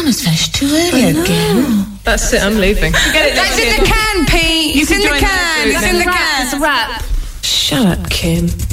Summer's finished too early again. That's it, I'm leaving. That's in the can, Pete. It's in the can. It's in the can. It's a wrap. Shut up, Kim.